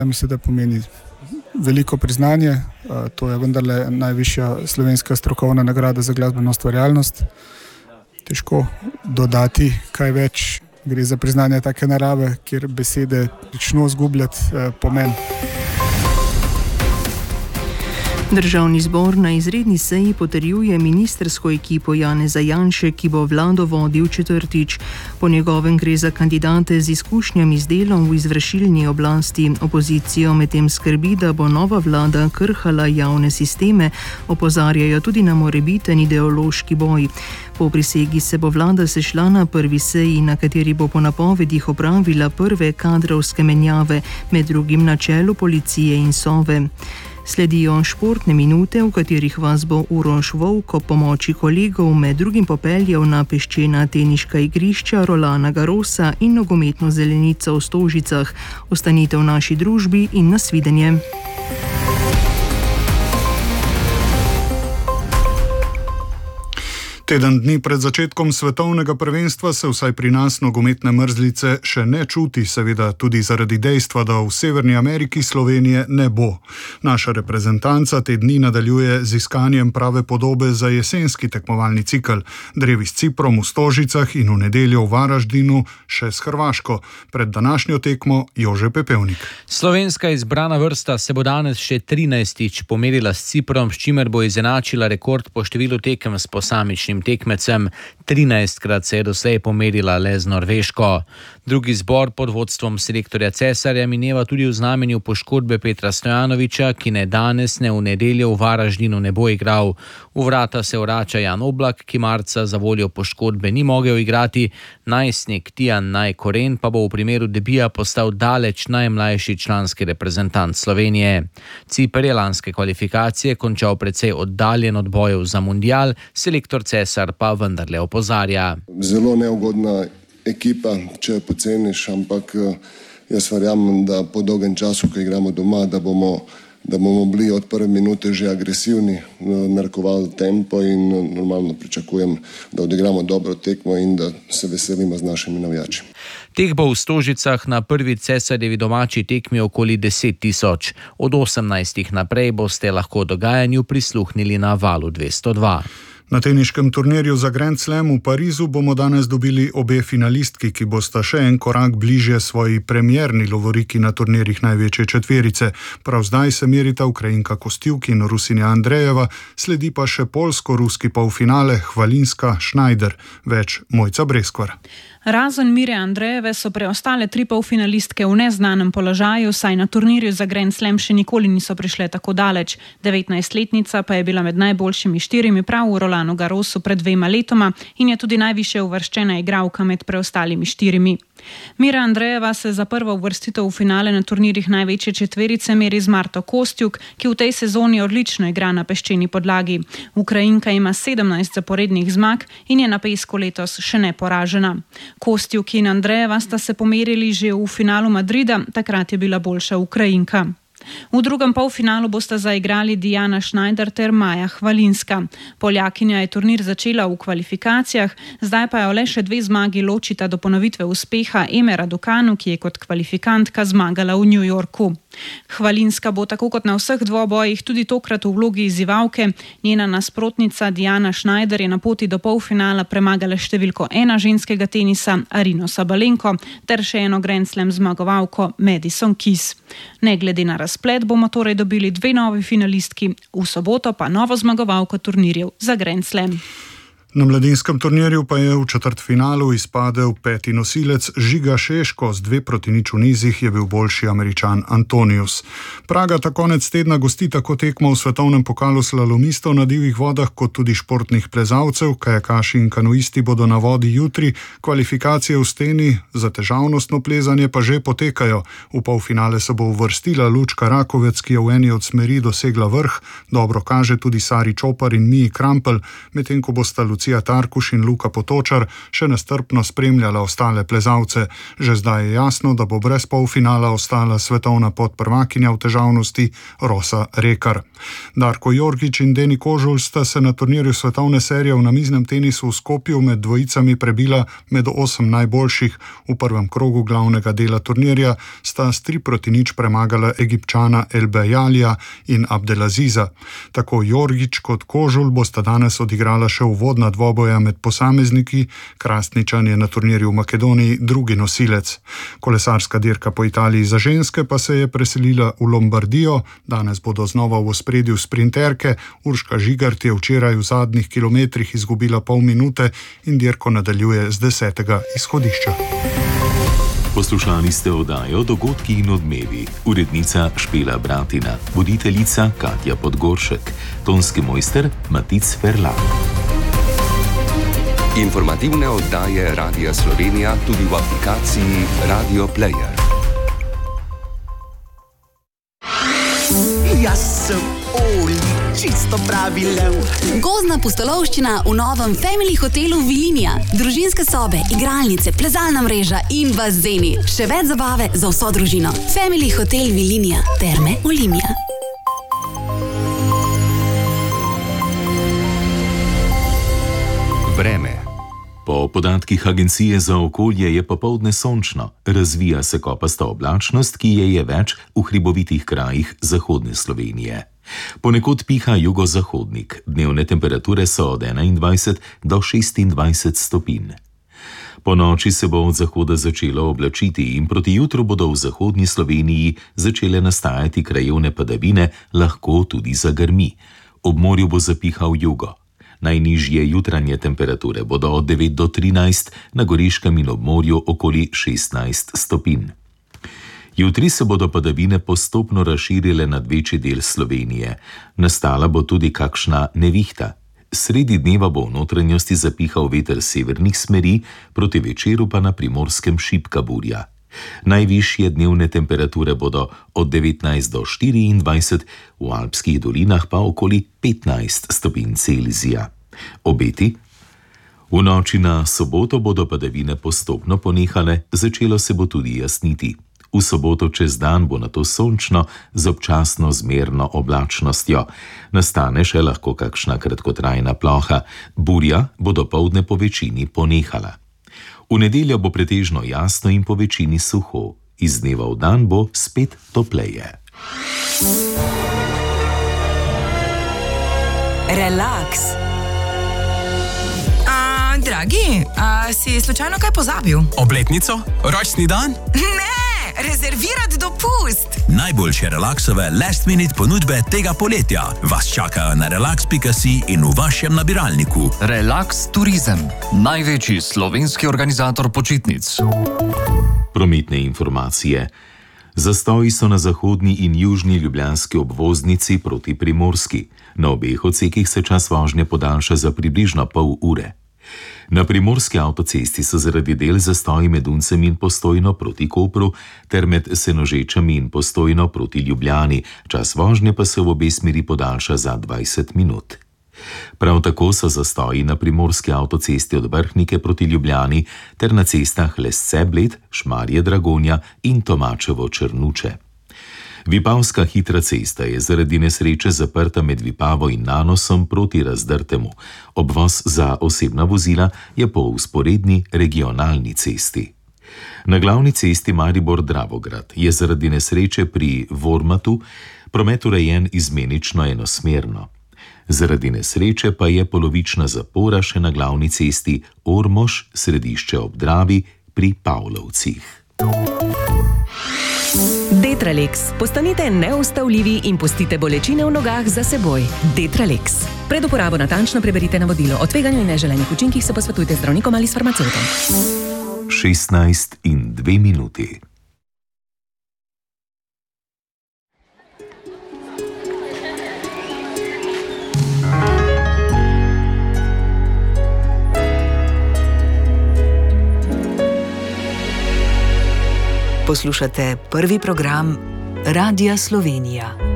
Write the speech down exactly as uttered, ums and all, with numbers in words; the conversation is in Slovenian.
Mislim, da pomeni veliko priznanje. To je vendarle najvišja slovenska strokovna nagrada za glasbeno ustvarjalnost. Težko dodati kaj več. Gre za priznanje take narave, kjer besede začnejo izgubljati pomen. Državni zbor na izredni seji potrjuje ministrsko ekipo Janeza Janše, ki bo vlado vodil četrtič. Po njegovem gre za kandidate z izkušnjami z delom v izvršilni oblasti. Opozicijo medtem skrbi, da bo nova vlada krhala javne sisteme, opozarjajo tudi na morebiten ideološki boj. Po prisegi se bo vlada sešla na prvi seji, na kateri bo po napovedih opravila prve kadrovske menjave, med drugim na čelu policije in Sove. Sledijo športne minute, v katerih vas bo Uroš Vovk ob pomoči kolegov med drugim popeljal na peščena teniška igrišča Rolana Garrosa in nogometno zelenico v Stožicah. Ostanite v naši družbi in nasvidenje. Teden dni pred začetkom svetovnega prvenstva se vsaj pri nas nogometne mrzlice še ne čuti, seveda tudi zaradi dejstva, da v Severni Ameriki Slovenije ne bo. Naša reprezentanca te dni nadaljuje z iskanjem prave podobe za jesenski tekmovalni cikel. Drevi s Ciprom v Stožicah in v nedeljo v Varaždinu še s Hrvaško. Pred današnjo tekmo Jože Pepevnik. Slovenska izbrana vrsta se bo danes še trinajstič pomerila s Ciprom, s čimer bo izenačila rekord po številu tekem s posamičnim tekmecem. trinajstkrat se je doslej pomerila le z Norveško. Drugi zbor pod vodstvom selektorja Cesarja mineva tudi v znamenju poškodbe Petra Stojanovića, ki ne danes, ne v nedeljo v Varaždinu ne bo igral. V vrata se vrača Jan Oblak, ki marca za voljo poškodbe ni mogel igrati. Najstnik Tijan Najkoren pa bo v primeru debija postal daleč najmlajši članski reprezentant Slovenije. Ciper je lanske kvalifikacije končal precej oddaljen od bojev za mundial, selektor Cesar pa vendarle opozarja. Zelo neugodna ekipa, če poceniš, ampak jaz verjamem, da po dolgem času, ko igramo doma, da bomo, da bomo bili od prve minute že agresivni, narekovali tempo in normalno pričakujem, da odigramo dobro tekmo in da se veselimo z našimi navijači. Teh bo v Stožicah na prvi Cesarjevi domači tekmi okoli deset tisoč. Od osemnajstih naprej boste lahko dogajanju prisluhnili na Valu dvesto dva. Na teniškem turnirju za Grand Slam v Parizu bomo danes dobili obe finalistki, ki bosta še en korak bližje svoji premierni lovoriki na turnirjih največje četverice. Prav zdaj se merita Ukrajinka Kostjuk in Rusinja Andrejeva, sledi pa še polsko-ruski polfinale Hvalinska Schneider. Več Mojca Breskvar. Razen Mire Andrejeve so preostale tri polfinalistke v neznanem položaju, saj na turnirju za Grand Slam še nikoli niso prišle tako daleč. devetnajstletnica pa je bila med najboljšimi štirimi prav v Rolanu Garrosu pred dvema letoma in je tudi najvišje uvrščena igralka med preostalimi štirimi. Mira Andrejeva se za prvo uvrstitev v finale na turnirjih največje četverice meri z Marto Kostjuk, ki v tej sezoni odlično igra na peščeni podlagi. Ukrajinka ima sedemnajst zaporednih zmag in je na pesku letos še neporažena. Kostjuk in Andrejeva sta se pomerili že v finalu Madrida, takrat je bila boljša Ukrajinka. V drugem polfinalu bosta zaigrali Diana Schneider ter Maja Hvalinska. Poljakinja je turnir začela v kvalifikacijah, zdaj pa jo le še dve zmagi ločita do ponovitve uspeha Eme Raducanu, ki je kot kvalifikantka zmagala v New Yorku. Hvalinska bo tako kot na vseh dvobojih tudi tokrat v vlogi izzivalke. Njena nasprotnica Diana Schneider je na poti do polfinala premagala številko ena ženskega tenisa Arino Sabalenko ter še eno Grand Slam zmagovalko Madison Keys. Ne glede na razplet bomo torej dobili dve novi finalistki, v soboto pa novo zmagovalko turnirjev za Grand Slam. Na mladinskem turnirju pa je v četrtfinalu izpadel peti nosilec Žiga Šeško, z dve proti nič v nizih je bil boljši Američan Antonius. Praga ta konec tedna gosti tako tekmo v svetovnem pokalu slalomistov na divjih vodah kot tudi športnih plezalcev. Kajakaši in kanuisti bodo na vodi jutri, kvalifikacije v steni za težavnostno plezanje pa že potekajo. V polfinale se bo uvrstila Lučka Rakovec, ki je v eni od smeri dosegla vrh, dobro kaže tudi Sari Čopar in Miji Krampelj, medtem ko bosta Lucija Tarkuš in Luka Potočar še nestrpno spremljala ostale plezalce. Že zdaj je jasno, da bo brez polfinala ostala svetovna podprvakinja v težavnosti Rosa Rekar. Darko Jorgič in Deni Kožul sta se na turnirju svetovne serije v namiznem tenisu v Skopju med dvojicami prebila med osem najboljših. V prvem krogu glavnega dela turnirja sta s tri proti nič premagala Egipčana Elbejalija in Abdelaziza. Tako Jorgič kot Kožul bosta danes odigrala še uvodna dvoboja med posamezniki. Krastničan je na turnirju v Makedoniji drugi nosilec. Kolesarska dirka po Italiji za ženske pa se je preselila v Lombardijo. Danes bodo znova v ospredju sprinterke. Urška Žigart je včeraj v zadnjih kilometrih izgubila pol minute in dirko nadaljuje z desetega izhodišča. Poslušali ste oddajo Dogodki in odmevi. Urednica Špela Bratina, voditeljica Katja Podgoršek, tonski mojster Matic Ferla. Informativne oddaje Radia Slovenija tudi v aplikaciji Radio Player. Jaz sem Oli, čisto pravi lev. Gozdna pustolovščina v novem Family hotelu Vilinija. Družinske sobe, igralnice, plezalna mreža in bazeni. Še več zabave za vso družino. Family hotel Vilinija. Terme Olimia. Vreme. Po podatkih Agencije za okolje je popoldne sončno, razvija se kopasta oblačnost, ki je je več v hribovitih krajih zahodne Slovenije. Ponekod piha jugozahodnik, dnevne temperature so od enaindvajset do šestindvajset stopinj. Po noči se bo od zahoda začelo oblačiti in proti jutru bodo v zahodni Sloveniji začele nastajati krajevne padavine, lahko tudi zagrmi. Ob morju bo zapihal jugo. Najnižje jutranje temperature bodo od devet do trinajst, na Goriškem in ob morju okoli šestnajst stopinj. Jutri se bodo padavine postopno razširile nad večji del Slovenije. Nastala bo tudi kakšna nevihta. Sredi dneva bo v notranjosti zapihal veter severnih smeri, proti večeru pa na Primorskem šibka burja. Najvišje dnevne temperature bodo od devetnajst do štiriindvajset, v alpskih dolinah pa okoli petnajst stopinj Celzija. Obeti? V noči na soboto bodo padavine postopno ponehale, začelo se bo tudi jasniti. V soboto čez dan bo nato sončno z občasno zmerno oblačnostjo. Nastane še lahko kakšna kratkotrajna ploha. Burja bo dopoldne po večini ponehala. V nedeljo bo pretežno jasno in po večini suho. Iz dneva v dan bo spet topleje. Relaks. A, dragi, a si slučajno kaj pozabil? Obletnico? Rojstni dan? Ne, rezervirati dopust. Najboljše relaksove last minute ponudbe tega poletja vas čakajo na relax pika si in v vašem nabiralniku. Relax Turizem, največji slovenski organizator počitnic. Prometne informacije. Zastoji so na zahodni in južni ljubljanski obvoznici proti Primorski. Na obeh odsekih se čas vožnje podaljša za približno pol ure. Na primorski avtocesti so zaradi del zastoji med Uncem in Postojno proti Kopru ter med Senožečami in Postojno proti Ljubljani, čas vožnje pa se v obe smeri podaljša za dvajset minut. Prav tako so zastoji na primorski avtocesti od Vrhnike proti Ljubljani ter na cestah Lesce-Bled, Šmarje-Dragonja in Tomačevo-Črnuče. Vipavska hitra cesta je zaradi nesreče zaprta med Vipavo in Nanosom proti Razdrtemu. Obvoz za osebna vozila je po vzporedni regionalni cesti. Na glavni cesti Maribor-Dravograd je zaradi nesreče pri Vormatu promet urejen izmenično enosmerno. Zaradi nesreče pa je polovična zapora še na glavni cesti Ormož, središče ob Dravi pri Pavlovcih. Detralex. Postanite neustavljivi in pustite bolečine v nogah za seboj. Detralex. Pred uporabo natančno preberite navodilo. O tveganju in neželenih učinkih se posvetujte z zdravnikom ali s farmacevtom. šestnajst in dve minuti. Poslušate prvi program Radia Slovenija.